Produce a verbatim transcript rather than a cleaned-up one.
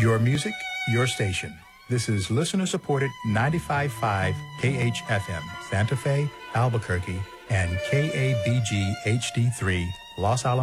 Your music, your station. This is listener-supported ninety-five point five K H F M, Santa Fe, Albuquerque, and K A B G H D three, Los Alamos.